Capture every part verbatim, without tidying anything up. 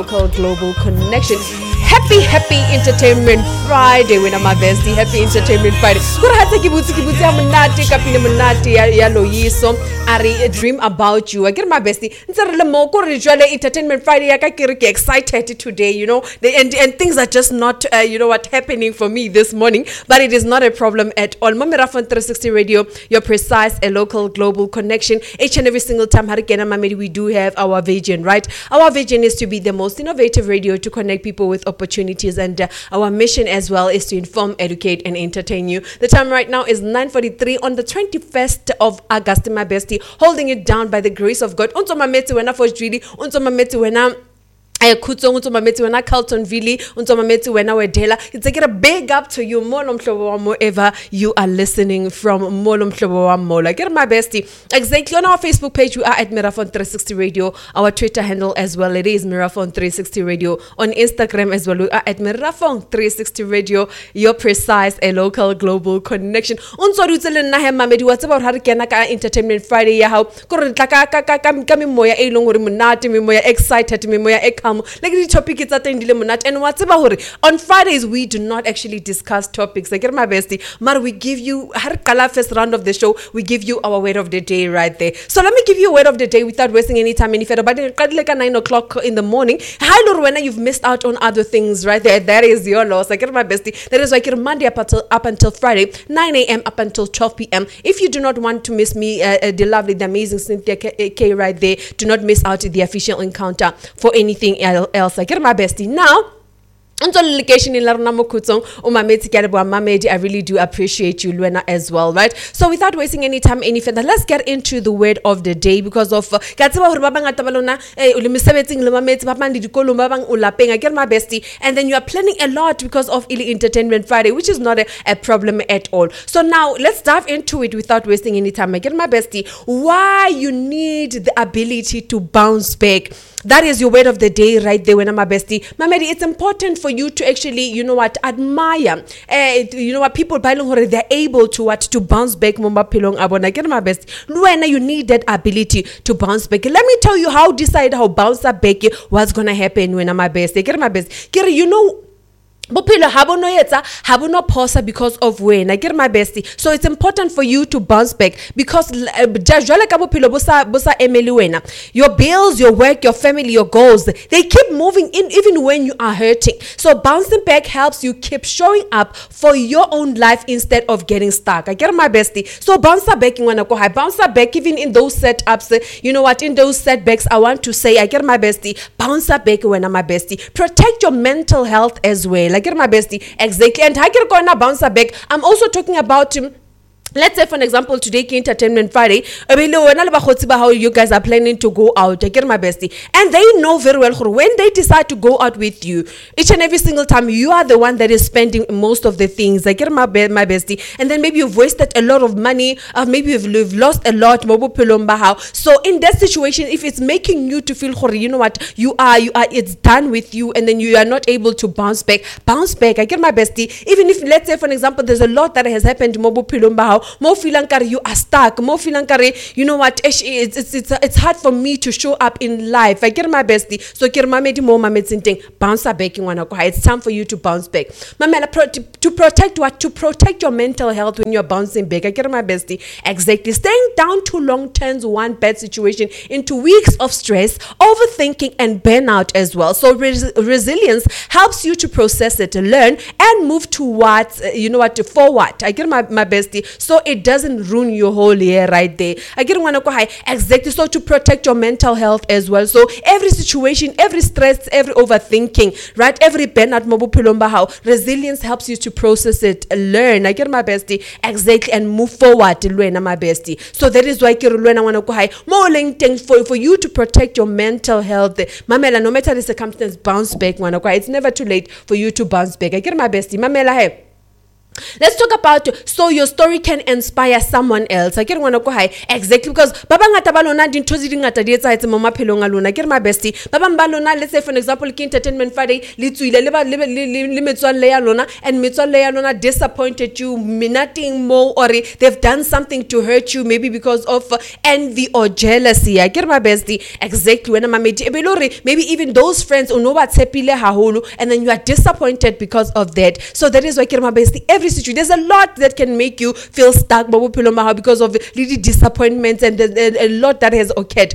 Local Global Connection. Happy, happy Entertainment Friday. When I'm my bestie, happy Entertainment Friday. Kurata kibuti kibuti amunati kapine munati ya loyiso. Ari dream about you. I get my bestie. Nzarele moko rituale Entertainment Friday. Yaka kiriki excited today. You know, the, and and things are just not, uh, you know what, happening for me this morning. But it is not a problem at all. Mamirafon three sixty Radio, your precise a local global connection. Each and every single time, Harikena Mamedi, we do have our vision, right? Our vision is to be the most innovative radio to connect people with opportunities, and uh, our mission as well is to inform, educate, and entertain you. The time right now is nine forty-three on the twenty-first of August, my bestie, holding it down by the grace of God. Unto my meti wena for really, unto my meti wena I kutsong unto mameti wena Carlton Vili unto mameti wena wedela. It's like a big up to you molo mhlobo wamo ever you are listening from molo mhlobo wamo. Like get my bestie. Exactly on our Facebook page we are at Mirafon three sixty Radio. Our Twitter handle as well, it is Mirafon three sixty Radio. On Instagram as well we are at Mirafon three sixty Radio. Your precise a local global connection. Unso rutsele na he mamedi wa tsaba hore kena ka Entertainment Friday ya hao. Ko re tla ka ka ka ka moya e leng hore monate me moya excited me moya e like the topic is at monat and what's about on Fridays we do not actually discuss topics. Like my bestie, Mar, we give you har kala first round of the show, we give you our word of the day right there. So let me give you a word of the day without wasting any time any further. But like at nine o'clock in the morning, hi Lorena, you've missed out on other things right there. That is your loss. Like my bestie, that is like Monday up until up until Friday, nine a.m. up until twelve p.m. If you do not want to miss me, uh, uh, the lovely, the amazing Cynthia K, K right there, do not miss out the official encounter for anything else. I get my bestie now. Until location in Larnamo Kutsong, Umameti Kadabwa Mamedi, I really do appreciate you, Luena, as well, right? So without wasting any time any further, let's get into the word of the day because of Katsiba Hurbanga Tabalona, Ulimisabeting Lumameti, Papandi Kolumabang Ulapeng. I get my bestie, and then you are planning a lot because of Ili Entertainment Friday, which is not a, a problem at all. So now let's dive into it without wasting any time. I get my bestie, why you need the ability to bounce back. That is your word of the day right there, when I'm my bestie. Mamedi, it's important for you to actually, you know what, admire, uh, you know what, people by long they're able to what to bounce back. Mumba pilong abona get my best. Luena, you need that ability to bounce back. Let me tell you how decide how bounce back what's gonna happen when I'm my best. Get my best. Get you know. Bopilo habo no yetsa habo no posa because of when I get my bestie. So it's important for you to bounce back because jajwala ka bopilo bosa bosa emeli wena. Your bills, your work, your family, your goals, they keep moving in even when you are hurting. So bouncing back helps you keep showing up for your own life instead of getting stuck. I get my bestie. So bounce back when I go high, bounce back even in those setups. You know what? In those setbacks, I want to say I get my bestie. Bounce back when I'm my bestie. Protect your mental health as well. Like, get my bestie, exactly. And I get going to bounce back. I'm also talking about him. Let's say, for an example, today, Entertainment Friday, how you guys are planning to go out. I get my bestie. And they know very well when they decide to go out with you, each and every single time, you are the one that is spending most of the things. I get my, my bestie. And then maybe you've wasted a lot of money, or maybe you've, you've lost a lot. So in that situation, if it's making you to feel, you know what, you are, you are, it's done with you, and then you are not able to bounce back, bounce back. I get my bestie. Even if, let's say, for an example, there's a lot that has happened to more feeling you are stuck, more feeling you know what, it's, it's, it's, it's hard for me to show up in life. I get my bestie. So bounce back in one. It's time for you to bounce back. To protect what? To protect your mental health when you're bouncing back. I get my bestie. Exactly. Staying down too long turns one bad situation into weeks of stress, overthinking, and burnout as well. So res- resilience helps you to process it, to learn, and move towards, you know what, forward. I get my, my bestie. So it doesn't ruin your whole year right there. I get one high. Exactly. So to protect your mental health as well. So every situation, every stress, every overthinking, right? Every burnout, mobu pilomba how resilience helps you to process it, learn. I get my bestie. Exactly. And move forward to learn my bestie. So that is why I want to high. More things for, for you to protect your mental health. Mamela, no matter the circumstance, bounce back. It's never too late for you to bounce back. I get my bestie. Mamela, hey. Let's talk about so your story can inspire someone else. I get one go high exactly because baba ngata ba lona dintho di ngata di etsa etse mo maphelong a lona. Ke re my bestie baba mba lona, let's say for example ke Entertainment Friday le tswile le ba le metswalle ya lona and metswalle ya lona disappointed you, nothing more, or they've done something to hurt you, maybe because of uh, envy or jealousy. I get my bestie exactly when I'm maybe even those friends uno ba tshepile haholo and then you are disappointed because of that. So that is why ke re my bestie every situation. There's a lot that can make you feel stuck because of really disappointments and a lot that has occurred.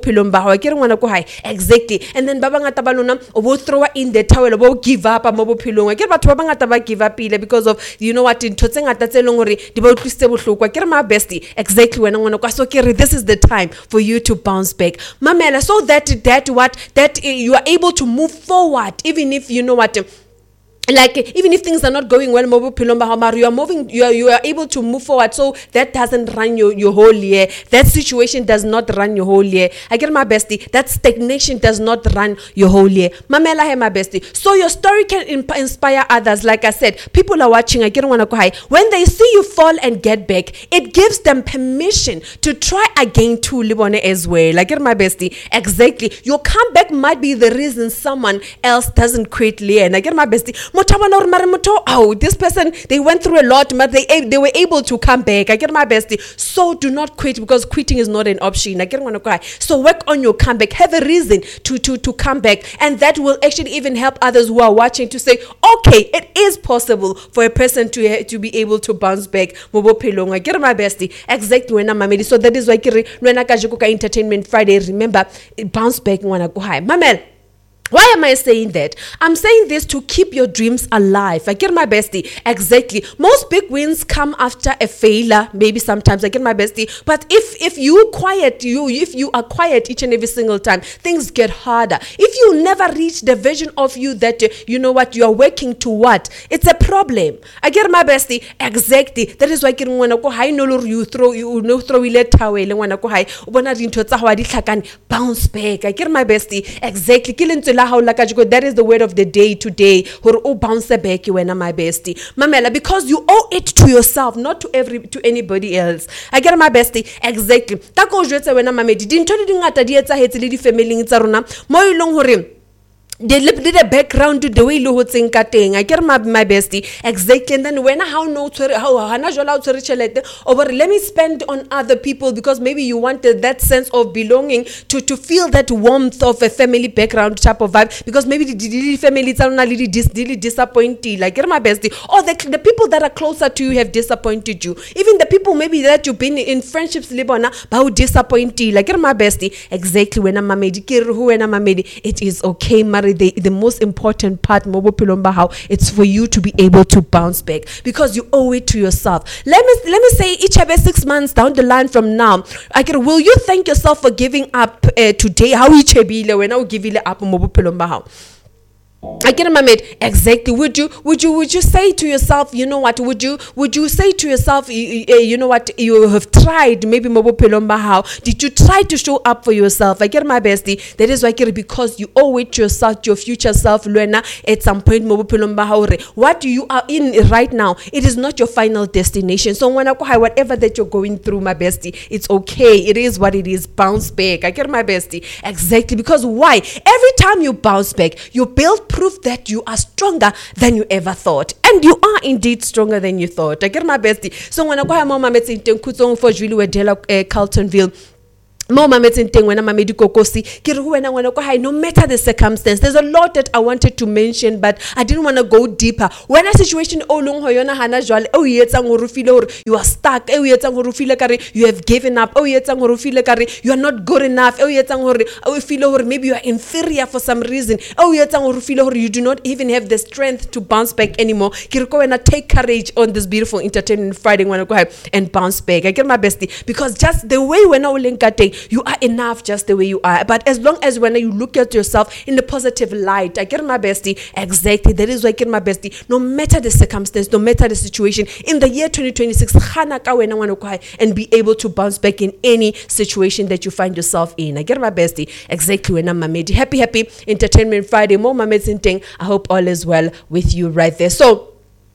Exactly. And then baba ngata balona obo throw in the towel, obo give up mo bophelong. I get batho ba bangata ba give up ile because of you know what ntho tse ngata tse leng gore di ba utlwisitse bohloko. Ke re my bestie exactly when ngwana kwa so ke re this is the time for you to bounce back. Mamela, so that that what that uh, you are able to move forward even if you know what like even if things are not going well, you are moving, you are, you are able to move forward. So that doesn't run your, your whole year. That situation does not run your whole year. I get my bestie. That stagnation does not run your whole year. Mamela hai my bestie. So your story can imp- inspire others. Like I said, people are watching. I get wanna go high. When they see you fall and get back, it gives them permission to try again too. Libone as well. I get my bestie. Exactly. Your comeback might be the reason someone else doesn't quit. And I get my bestie. Oh, this person, they went through a lot, but they they were able to come back. I get my bestie. So do not quit because quitting is not an option. I get one cry. So work on your comeback. Have a reason to to to come back, and that will actually even help others who are watching to say, okay, it is possible for a person to to be able to bounce back. I get my bestie. Exactly when I'm mamedi. So that is why when I Entertainment Friday, remember bounce back when I go high. Mamel. Why am I saying that? I'm saying this to keep your dreams alive. I get my bestie. Exactly. Most big wins come after a failure. Maybe sometimes I get my bestie. But if if you quiet, you if you are quiet each and every single time, things get harder. If you never reach the vision of you that uh, you know what you are working toward, it's a problem. I get my bestie. Exactly. That is why I can wanna go high. No, you throw you no throw it towel. Wanna go high. Bounce back. I get my bestie. Exactly. That is the word of the day today. Oh, bounce back when I'm my bestie. Mamela, because you owe it to yourself, not to every to anybody else. I get my bestie. Exactly. Tako jwetsa when I'm my bestie. Dintho di ngata di etsa hetse le di family tsa rona. Mo ilong hore they live the background to the way lo hotseng ka teng. I get my my bestie. Exactly. And then when how no how hana jola o tshwere over let me spend on other people because maybe you wanted that sense of belonging to to feel that warmth of a family background type of vibe because maybe the, the family tsa rona le dis really disappointed. Like get my bestie. Or the the people that are closer to you have disappointed you. Even the people maybe that you've been in friendships le bona ba disappointed. Like get my bestie. Exactly. When I'm mamedi ke re when I'm mamedi it is okay. The, the most important part how it's for you to be able to bounce back because you owe it to yourself. Let me let me say each every six months down the line from now, I can will you thank yourself for giving up uh, today? How each when I will give you up how I get my mate. Exactly. Would you would you would you say to yourself, you know what? Would you would you say to yourself, you, you know what? You have tried. Maybe Mobo Pelomba. How did you try to show up for yourself? I get my bestie. That is why I get it because you owe it to yourself, your future self, Luena. At some point, Mobo Pelomba. What you are in right now, it is not your final destination. So when I go high, whatever that you're going through, my bestie, it's okay. It is what it is. Bounce back. I get my bestie. Exactly. Because why? Every time you bounce back, you build proof that you are stronger than you ever thought. And you are indeed stronger than you thought. I get my bestie. So when I go home, I'm at for Julie Wedela Carltonville. No matter the circumstance, there's a lot that I wanted to mention, but I didn't want to go deeper. When a situation oh long oh you are stuck, oh you have given up, oh you are not good enough, oh you feel maybe you are inferior for some reason, oh you do not even have the strength to bounce back anymore. Take courage on this beautiful Entertainment Friday when I go ahead and bounce back. I get my bestie because just the way when I link at you are enough just the way you are. But as long as when you look at yourself in the positive light, I get my bestie. Exactly. That is why I get my bestie. No matter the circumstance, no matter the situation, in the year twenty twenty-six, and be able to bounce back in any situation that you find yourself in. I get my bestie. Exactly when I'm mamedi. Happy, happy Entertainment Friday. More mameds in thing. I hope all is well with you right there. So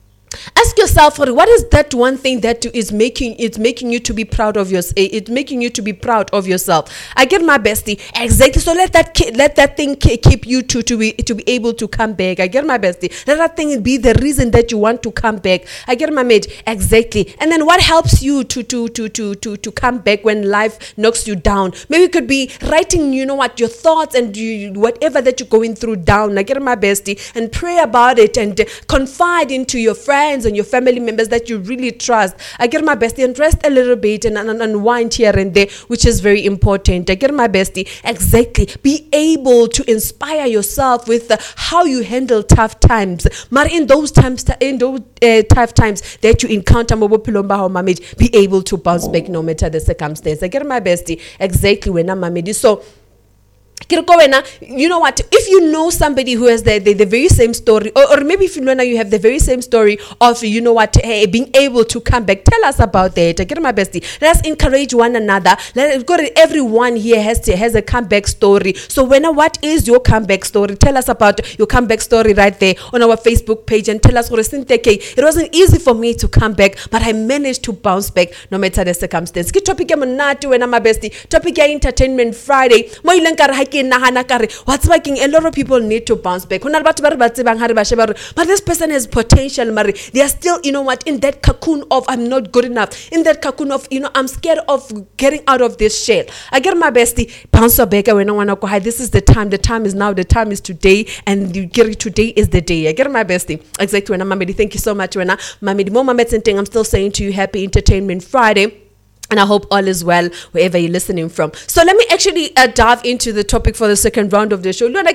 Ask yourself, what is that one thing that is making it's making you to be proud of yourself? It's making you to be proud of yourself. I get my bestie. Exactly. So let that let that thing keep you to to be to be able to come back. I get my bestie. Let that thing be the reason that you want to come back. I get my mate. Exactly. And then what helps you to to to to to to come back when life knocks you down? Maybe it could be writing, you know what, your thoughts and you, whatever that you're going through down. I get my bestie, and pray about it and confide into your friends and your family members that you really trust. I get my bestie, and rest a little bit and, and, and unwind here and there, which is very important. I get my bestie. Exactly. Be able to inspire yourself with uh, how you handle tough times. But in those times, in those uh, tough times that you encounter, be able to bounce back no matter the circumstance. I get my bestie. Exactly. When I'm a so. You know what, if you know somebody who has the, the, the very same story, or, or maybe if you know now you have the very same story of, you know what, hey, being able to come back, tell us about that. I get my bestie. Let's encourage one another. Let go. Everyone here has to, has a comeback story. So when what is your comeback story? Tell us about your comeback story right there on our Facebook page, and tell us what it wasn't easy for me to come back, but I managed to bounce back no matter the circumstance. Ke topic ya monate when I'm my bestie. Topic ya Entertainment Friday. Mo ileng ka re what's working? A lot of people need to bounce back. But this person has potential, Marie. They are still, you know what, in that cocoon of I'm not good enough. In that cocoon of, you know, I'm scared of getting out of this shell. I get my bestie. Bounce back when I want to go high. This is the time. The time is now. The time is today. And you get it, today is the day. I get my bestie. Exactly. When I'm Mamedi. Thank you so much. When I'm Mamedi. I'm still saying to you, happy Entertainment Friday. And I hope all is well wherever you're listening from. So let me actually uh, dive into the topic for the second round of the show. You know what?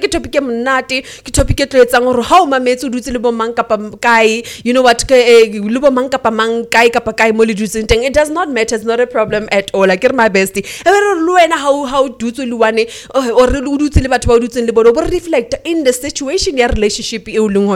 It does not matter. It's not a problem at all. I get my bestie. How how do or reflect in the situation your relationship.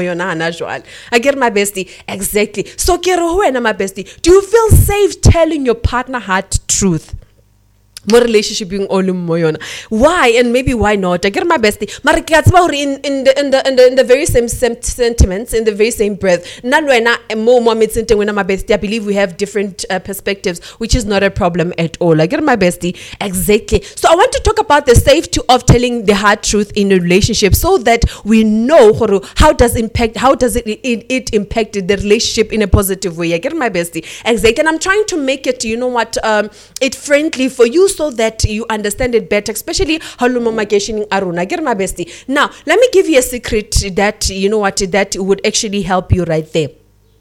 I get my bestie. Exactly. So my bestie. Do you feel safe telling your partner hard truth? More relationship being all moyona. Why and maybe why not? I get my bestie. Marikatsa in in the in the in the in the very same sentiments, in the very same breath. Nalwena mo mo mitsinte when my bestie. I believe we have different uh, perspectives, which is not a problem at all. I get my bestie. Exactly. So I want to talk about the safety of telling the hard truth in a relationship, so that we know how does impact how does it it, it impact the relationship in a positive way. I get my bestie. Exactly. And I'm trying to make it, you know what, um, it friendly for you, so that you understand it better, especially how Lumamageshin Aruna. Get my bestie. Now, let me give you a secret that, you know what, that would actually help you right there.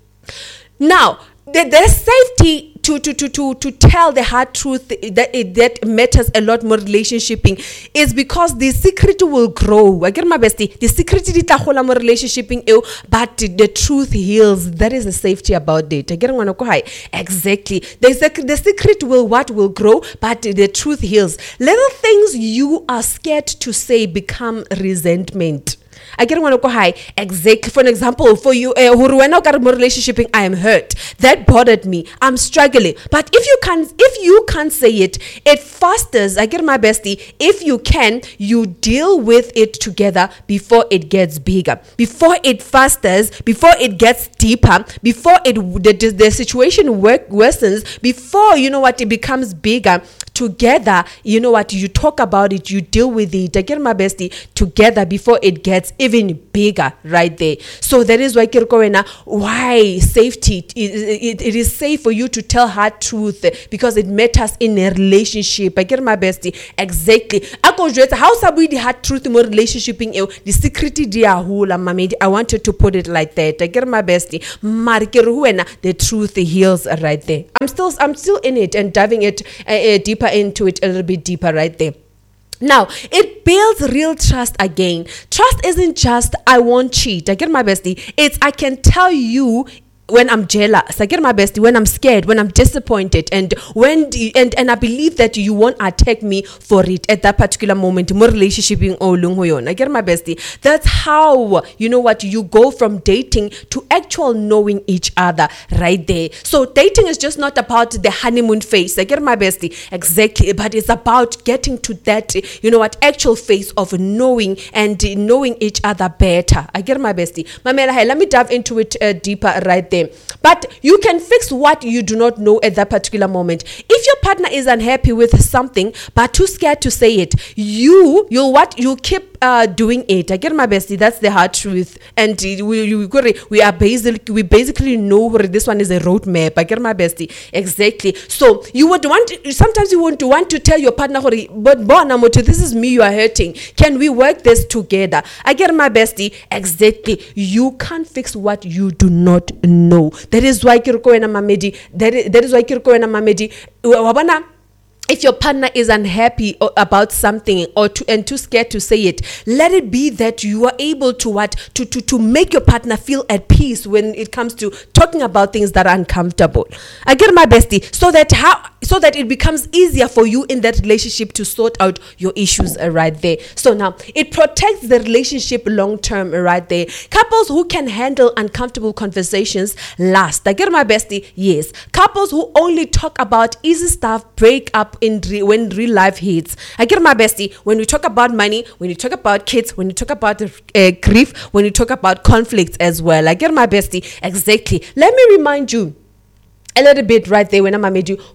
Now, the, the safety to, to, to, to, to tell the hard truth that it, that matters a lot more relationshiping is because the secret will grow. I get my bestie. The secret is more relationshiping, but the truth heals. That is the safety about it. I get one high. Exactly. The, the secret will what will grow, but the truth heals. Little things you are scared to say become resentment. I get one go high. Exactly. For an example, for you, uh, relationship, I am hurt. That bothered me. I'm struggling. But if you can't, if you can't say it, it fosters. I get my bestie. If you can, you deal with it together before it gets bigger, before it fosters, before it gets deeper, before it the, the situation work, worsens, before you know what it becomes bigger. Together, you know what, you talk about it, you deal with it. I get my bestie together before it gets even bigger right there. So that is why Kirkowena, why safety, it, it, it is safe for you to tell hard truth because it matters in a relationship. I get my bestie. Exactly. How sabi the hard truth in a relationship in the secret dia hula mamedi. I wanted to put it like that. I get my bestie. Markeruena, the truth heals right there. I'm still I'm still in it and diving it uh, uh, deeper into it a little bit deeper right there. Now, it builds real trust again. Trust isn't just, I won't cheat. I get my bestie. It's, I can tell you when I'm jealous, I get my bestie, when I'm scared, when I'm disappointed, and when the, and and I believe that you won't attack me for it at that particular moment. More relationship in I get my bestie. That's how, you know what, you go from dating to actual knowing each other right there. So dating is just not about the honeymoon phase. I get my bestie. Exactly. But it's about getting to that, you know what, actual phase of knowing and knowing each other better. I get my bestie. Mamela, hey, let me dive into it uh, deeper right there. there. But you can fix what you do not know at that particular moment. If your partner is unhappy with something but too scared to say it, you you what you keep uh, doing it. I get my bestie. That's the hard truth, and we we, we are basically we basically know where this one is a roadmap. I get my bestie exactly. So you would want to, sometimes you want to want to tell your partner, but Bonamoto, this is me you are hurting. Can we work this together? I get my bestie exactly. You can't fix what you do not know. That is why Kirko and Mamedi. That is, that is why Kirko and Mamedi. Wabana. If your partner is unhappy about something or too, and too scared to say it, let it be that you are able to what to, to, to make your partner feel at peace when it comes to talking about things that are uncomfortable. I get my bestie, so that how so that it becomes easier for you in that relationship to sort out your issues uh, right there. So now it protects the relationship long term uh, right there. Couples who can handle uncomfortable conversations last. I get my bestie, yes. Couples who only talk about easy stuff break up in re- when real life hits. I get my bestie. When we talk about money, when you talk about kids, when you talk about uh, grief, when you talk about conflicts as well. I get my bestie. Exactly. Let me remind you a little bit right there when I made you.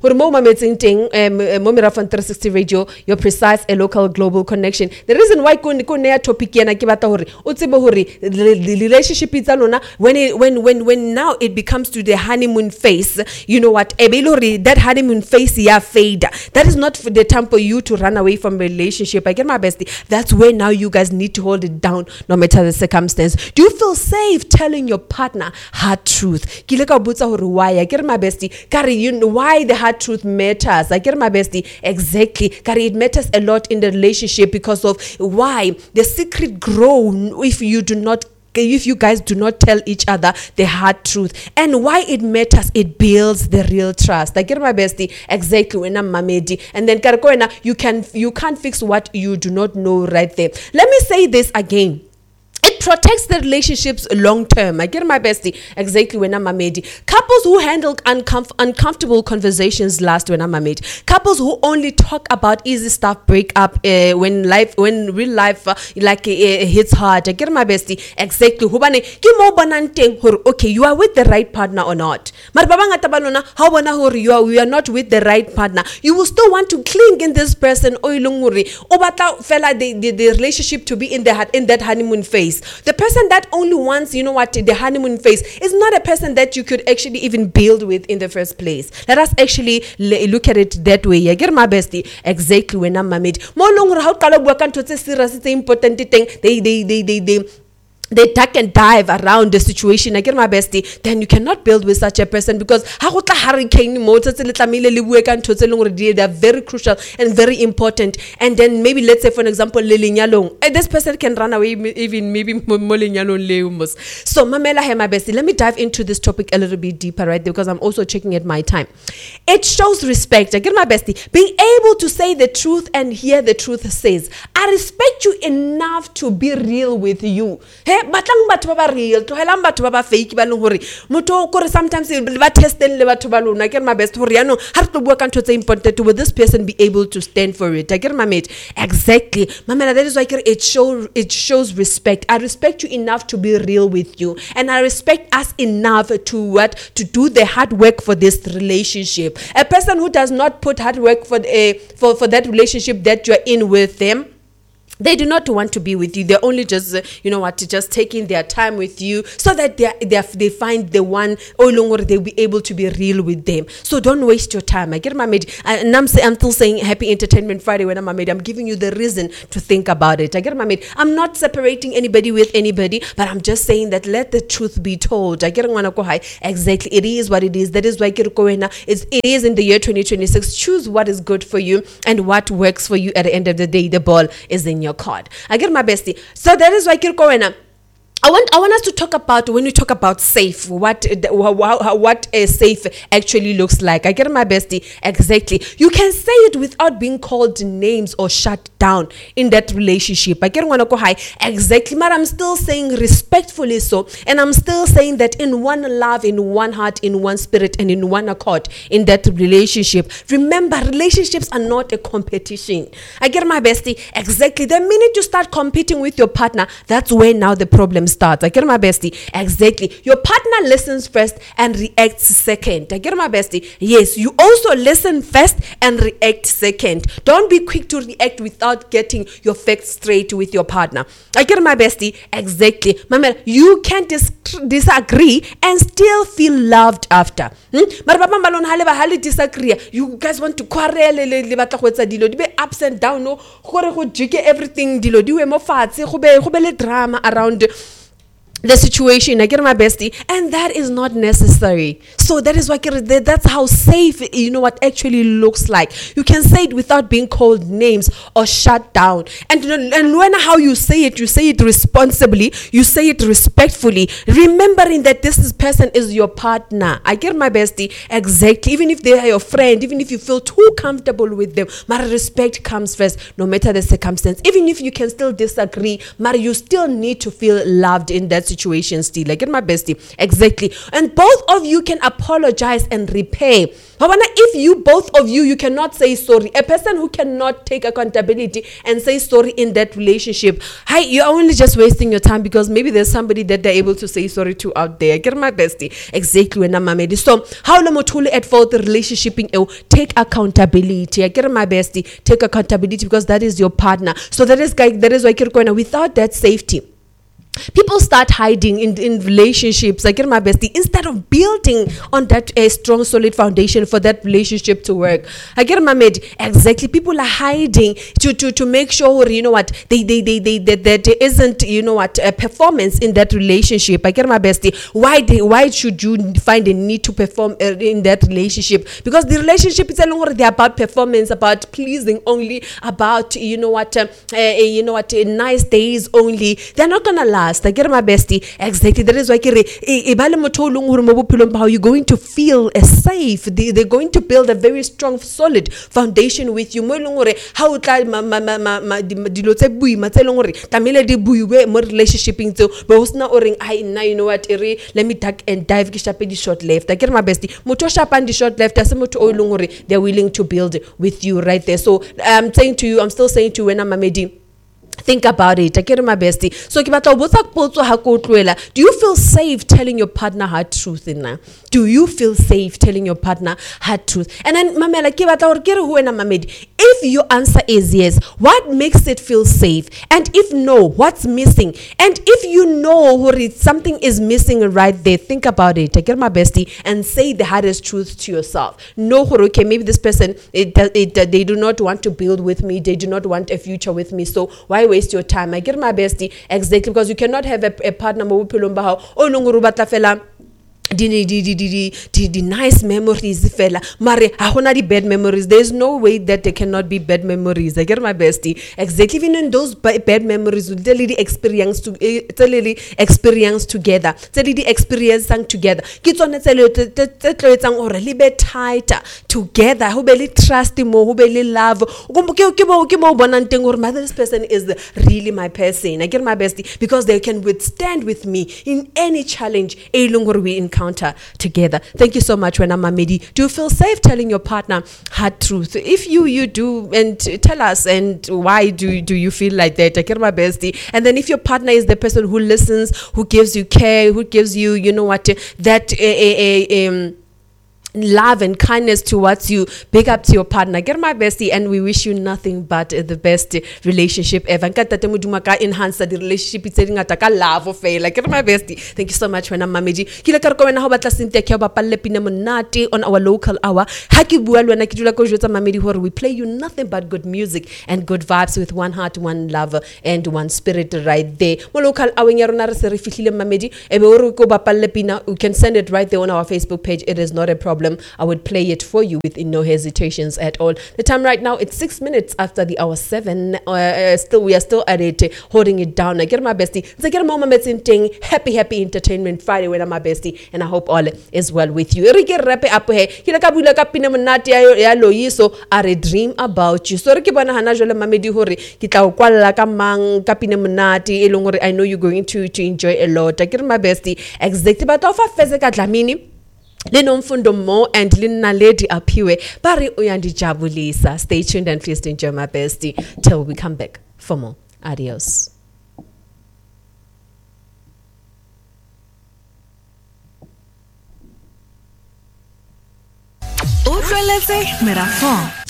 Momira three sixty Radio, your precise a local global connection. The reason why kon kon ya topic yana kibata hore utsibo hore the relationship italona when it, when when when now it becomes to the honeymoon phase, you know what, ebelori that honeymoon phase ya fade. That is not for the time for you to run away from a relationship. I get my bestie. That's where now you guys need to hold it down no matter the circumstance. Do you feel safe telling your partner hard truth? Kileka butsa hore why? I get my bestie. Kari, you know why the hard truth matters. I get my bestie. Exactly. Kari, it matters a lot in the relationship because of why the secret grow if you do not if you guys do not tell each other the hard truth, and why it matters, it builds the real trust. I get my bestie. Exactly. When I'm mamedi, and then Karakoena, you can you can't fix what you do not know right there. Let me say this again. It protects the relationships long term. I get my bestie. Exactly when I'm mamedi. Couples who handle uncomf- uncomfortable conversations last when I'm mamedi. Couples who only talk about easy stuff break up uh, when life, when real life uh, like uh, hits hard. I get my bestie. Exactly. Hubane ki mo bananteng hor okay, you are with the right partner or not. Mar babanga tabanona how bana hor you are we are not with the right partner. You will still want to cling in this person oilunguri. Obata fella the, the the relationship to be in the in that honeymoon phase. The person that only wants, you know what, the honeymoon phase is not a person that you could actually even build with in the first place. Let us actually l- look at it that way. I get my bestie. Exactly when I'm married. More longer how kalabwa can to say serious it's important thing. They they they they they they duck and dive around the situation. I get my bestie. Then you cannot build with such a person because hagotla hurricane motors they are very crucial and very important. And then maybe let's say for an example Lilinyalong, this person can run away even maybe Molinyalong leumus. So Mamela hey my bestie, let me dive into this topic a little bit deeper right there because I'm also checking at my time. It shows respect. I get my bestie. Being able to say the truth and hear the truth says, I respect you enough to be real with you. Hey, batlang batho ba real to helang batho ba fake ba leng hore motho kore sometimes ba testing le batho ba lona. I get my best hore yano ha re tlo bua ka ntho tse important will this person be able to stand for it. I get my mate. Exactly mamela, that is why it show it shows respect. I respect you enough to be real with you, and I respect us enough to what to do the hard work for this relationship. A person who does not put hard work for uh, for for that relationship that you're in with them, they do not want to be with you. They're only just, uh, you know what, just taking their time with you so that they they they find the one or longer they'll be able to be real with them. So don't waste your time. I get my mate. And I'm, I'm still saying Happy Entertainment Friday when I'm a mate. I'm giving you the reason to think about it. I get my mate. I'm not separating anybody with anybody, but I'm just saying that let the truth be told. I get high. Exactly. It is what it is. That is why it's, it is in the year twenty twenty-six. Choose what is good for you and what works for you at the end of the day. The ball is in your card. I get my bestie. So that is why Kirkoena. I want I want us to talk about when we talk about safe, what what, what a safe actually looks like. I get my bestie. Exactly. You can say it without being called names or shut down in that relationship. I get wanna go high. Exactly. But I'm still saying respectfully so, and I'm still saying that in one love, in one heart, in one spirit, and in one accord in that relationship. Remember, relationships are not a competition. I get my bestie. Exactly. The minute you start competing with your partner, that's where now the problems starts. I get my bestie. Exactly. Your partner listens first and reacts second. I get my bestie. Yes, you also listen first and react second. Don't be quick to react without getting your facts straight with your partner. I get my bestie. Exactly. Mama, you can dis- disagree and still feel loved after. Hmm? Disagree. You guys want to quarrel, be ups and down, no, everything, drama around the situation. I get my bestie, and that is not necessary. So that is why that's how safe, you know what, actually looks like. You can say it without being called names or shut down. And and when how you say it, you say it responsibly, you say it respectfully, remembering that this is person is your partner. I get my bestie. Exactly. Even if they are your friend, even if you feel too comfortable with them, my respect comes first, no matter the circumstance. Even if you can still disagree, but you still need to feel loved in that situation still. I get my bestie. Exactly. And both of you can apologize and repay. However, if you, both of you, you cannot say sorry. A person who cannot take accountability and say sorry in that relationship, hi, you're only just wasting your time, because maybe there's somebody that they're able to say sorry to out there. I get my bestie. Exactly. When I'm made. So, how long at fault the relationship in take accountability. I get my bestie. Take accountability, because that is your partner. So that is that is why you're without that safety, people start hiding in, in relationships. I get my bestie, instead of building on that a strong, solid foundation for that relationship to work. I get my mate. Exactly. People are hiding to, to, to make sure, you know what, they, they, they, they, that they, there isn't, you know what, a performance in that relationship. I get my bestie. Why they, why should you find a need to perform uh, in that relationship? Because the relationship is already about performance, about pleasing only, about, you know what, uh, uh, you know what, uh, nice days only. They're not gonna last. I get my bestie. Exactly. That is why how you're going to feel uh, safe. They, they're going to build a very strong, solid foundation with you. How relationship you know what, let me tuck and dive the short left. I get my bestie. Moto shapan the short left. They're willing to build with you right there. So I'm saying to you, I'm still saying to you when I'm a medi. Think about it. I get my bestie. So, do you feel safe telling your partner hard truth in now? Do you feel safe telling your partner hard truth? And then, if your answer is yes, what makes it feel safe? And if no, what's missing? And if you know something is missing right there, think about it. I get my bestie and say the hardest truth to yourself. No, okay, maybe this person, it, it, they do not want to build with me. They do not want a future with me. So, why waste your time? I get my bestie. Exactly, because you cannot have a, a partner oh The, the, the, the, the, the nice memories, fella. Mare, ahona the bad memories. There's no way that there cannot be bad memories. I get my bestie. Exactly, even in those bad memories, we tell the experience to tell the experience together. Tell the experience together. Kids on the or a little bit tighter together. Who really trust him more, who really love. This person is really my person. I get my bestie because they can withstand with me in any challenge. We encounter together. Thank you so much, Wena Mamedi. Do you feel safe telling your partner hard truth? If you you do, and tell us, and why do do you feel like that? I get my bestie. And then if your partner is the person who listens, who gives you care, who gives you, you know what, that a a a um love and kindness towards you, big up to your partner. Get my bestie, and we wish you nothing but the best relationship ever. Enhance the relationship. It's saying ataka love of fail. Like get my bestie. Thank you so much, Wena Mamedi. Kila karko wena hoba tlasinte kya ba palle pina monate on our local hour. Haki bualu wena kitula ko jota Mamedi hore we play you nothing but good music and good vibes with one heart, one love, and one spirit right there. Mo local hour nyarona re se re fihlile Mamedi. Ebe ore ko ba palle pina, you can send it right there on our Facebook page. It is not a problem. I would play it for you with no hesitations at all. The time right now, it's six minutes after the hour seven. Uh, uh, still, we are still at it, uh, holding it down. I get my bestie. So get a moment thing. Happy, happy Entertainment Friday with my bestie, and I hope all is well with you. Rike rape up he. Kila kabula kapina manati ya loyiso are dream about you. So rike bana hana jole Mamedi hore kita ukwala kamang kapina manati elongore. I know you're going to to enjoy a lot. I get my bestie. Exactly, but offer fezeka dlamini. Linomfundo mo and Lina Lady Apiwe Bari Uyandi Jabulisa. Stay tuned and please enjoy my bestie till we come back for more. Adios. utlweletse Merafong.